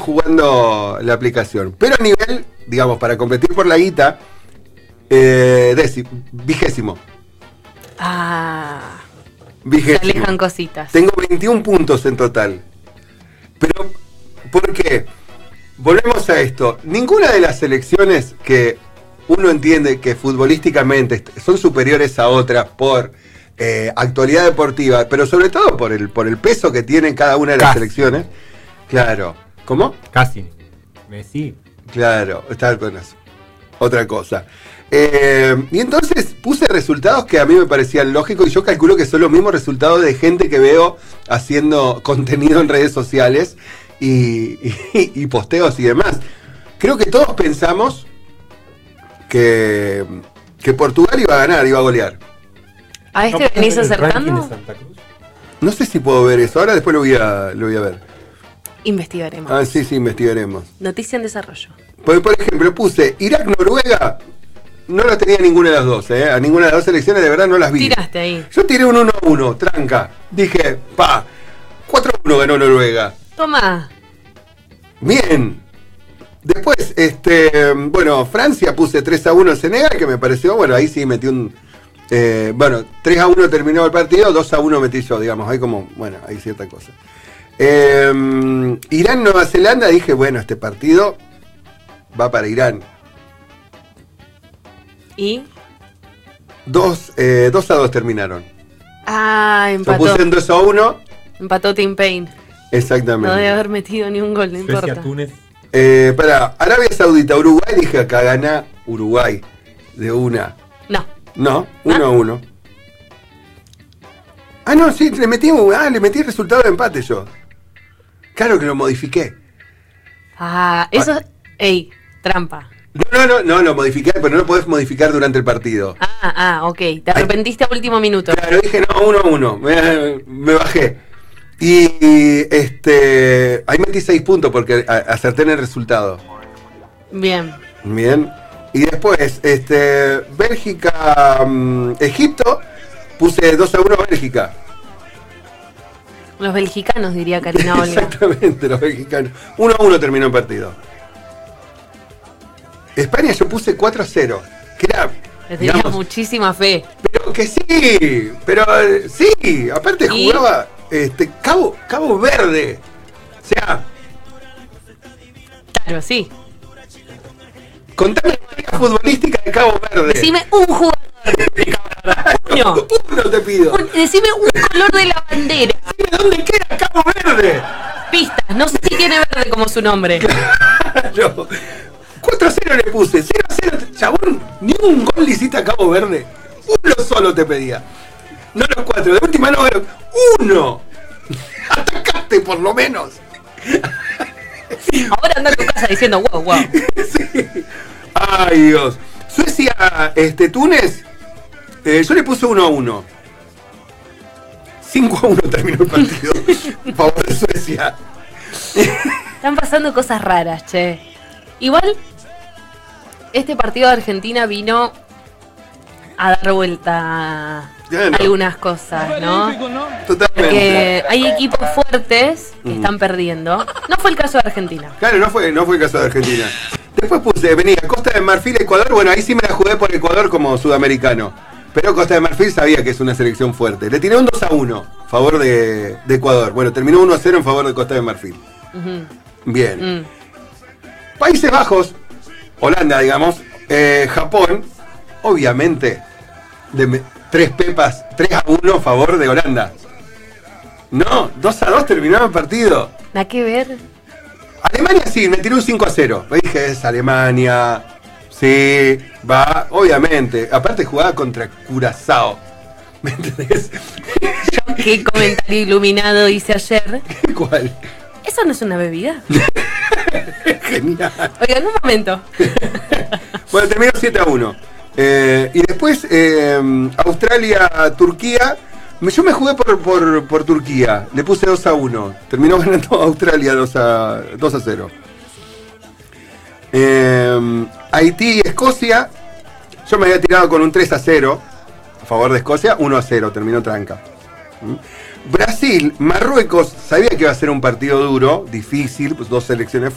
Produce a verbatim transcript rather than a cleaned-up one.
jugando la aplicación. Pero a nivel, digamos, para competir por la guita, eh, décimo, vigésimo. Ah. Vigésimo. Se alejan cositas. Tengo veintiún puntos en total. Pero, ¿por qué? Volvemos a esto. Ninguna de las selecciones que uno entiende que futbolísticamente son superiores a otras por eh, actualidad deportiva, pero sobre todo por el, por el peso que tienen cada una de las Casi. selecciones. Claro. ¿Cómo? Casi. Messi. Claro, está con eso. Otra cosa. Eh, y entonces puse resultados que a mí me parecían lógicos y yo calculo que son los mismos resultados de gente que veo haciendo contenido en redes sociales y, y, y posteos y demás. Creo que todos pensamos que, que Portugal iba a ganar, iba a golear. ¿A este ¿No venís puedes ver el ranking acercando? de Santa Cruz? No sé si puedo ver eso, ahora después lo voy a, lo voy a ver. Investigaremos. Ah, sí, sí, investigaremos. Noticia en desarrollo. Por, por ejemplo, puse Irak-Noruega, no lo tenía ninguna de las dos, ¿eh? A ninguna de las dos selecciones de verdad no las vi. Tiraste ahí. Yo tiré un uno a uno, tranca. Dije, pa, cuatro a uno ganó Noruega. Toma. Bien. Después, este, bueno, Francia puse tres a uno en Senegal, que me pareció, bueno, ahí sí metí un... Eh, bueno, tres a uno terminó el partido, dos a uno metí yo, digamos, hay como, bueno, hay cierta cosa. Eh, Irán-Nueva Zelanda, dije, bueno, este partido va para Irán. ¿Y? dos, eh, dos a dos terminaron. Ah, Yo empató. puse en dos a uno. Empató Tim Payne. Exactamente. No debe haber metido ni un gol, no Suecia, importa. Túnez. Eh, para Arabia Saudita, Uruguay, dije acá gana Uruguay. De una. No. No, uno a uno. Ah, no, sí, le metí, ah, le metí el resultado de empate yo. Claro que lo modifiqué. Ah, eso... Ey, trampa. No, no, no, no, lo modifiqué, pero no lo podés modificar durante el partido. Ah, ah, ok. Te arrepentiste a último minuto. Claro, dije, no, uno a uno. Me, me bajé. Y, y, este ahí metí seis puntos porque a- acerté en el resultado. Bien. Bien. Y después, este Bélgica, mm, Egipto, puse dos a uno a Bélgica. Los belgicanos, diría Karina Olga. Exactamente, los mexicanos. uno a uno terminó el partido. España yo puse cuatro a cero. Que era, Le tenía digamos, muchísima fe. pero que sí, pero eh, sí, aparte ¿Y? jugaba este Cabo, Cabo Verde. O sea, Claro, sí. contame la liga futbolística de Cabo Verde. Decime un jugador. Uno. Uno te pido. Un- decime un color de la bandera. Dime dónde queda Cabo Verde. Pistas. No sé si tiene verde como su nombre. Claro. cuatro a cero le puse, cero a cero, chabón, ni un gol le hiciste a Cabo Verde. Uno solo te pedía. No los cuatro, de última no, pero uno. Atacaste por lo menos. Ahora anda a tu casa diciendo wow, wow. Sí. Ay, Dios. Suecia, este, Túnez, eh, yo le puse uno a uno. cinco a uno terminó el partido. A favor de Suecia. Están pasando cosas raras, che. Igual, este partido de Argentina vino a dar vuelta Bueno. algunas cosas, ¿no? Totalmente. Porque hay equipos fuertes que Mm. están perdiendo. No fue el caso de Argentina. Claro, no fue, no fue el caso de Argentina. Después puse, venía Costa de Marfil, Ecuador. Bueno, ahí sí me la jugué por Ecuador como sudamericano. Pero Costa de Marfil sabía que es una selección fuerte. Le tiré un dos a uno a favor de, de Ecuador. Bueno, terminó uno a cero en favor de Costa de Marfil. Ujú. Bien. Mm. Países Bajos, Holanda, digamos, eh, Japón, obviamente, de me- tres pepas, tres a uno a favor de Holanda. No, dos a dos terminaba el partido. Nada que ver. Alemania sí, me tiró un cinco a cero. Me dije, es Alemania. Sí, va, obviamente. Aparte jugaba contra Curazao. ¿Me entendés? Yo qué comentario iluminado hice ayer. ¿Cuál? ¿Eso no es una bebida? Genial. Oigan, un momento. Bueno, terminó siete a uno. Eh, y después, eh, Australia, Turquía. Me- Yo me jugué por, por, por Turquía. Le puse dos a uno. Terminó ganando Australia dos a cero. Eh, Haití y Escocia. Yo me había tirado con un tres a cero. A favor de Escocia, uno a cero. Terminó tranca. ¿Mm? Brasil, Marruecos. Sabía que iba a ser un partido duro, difícil. Pues dos selecciones